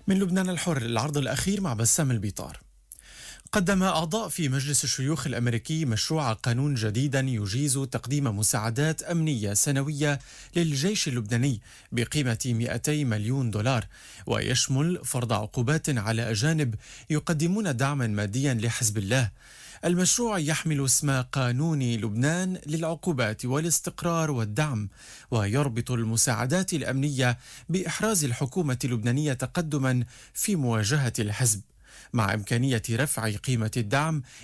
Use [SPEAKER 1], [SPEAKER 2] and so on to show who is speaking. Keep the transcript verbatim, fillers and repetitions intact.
[SPEAKER 1] من لبنان الحر، العرض الأخير مع بسام البيطار. قدم أعضاء في مجلس الشيوخ الأمريكي مشروع قانون جديدا يجيز تقديم مساعدات أمنية سنوية للجيش اللبناني بقيمة مئتي مليون دولار، ويشمل فرض عقوبات على أجانب يقدمون دعما ماديا لحزب الله. المشروع يحمل اسم قانون لبنان للعقوبات والاستقرار والدعم، ويربط المساعدات الأمنية بإحراز الحكومة اللبنانية تقدما في مواجهة الحزب، مع إمكانية رفع قيمة الدعم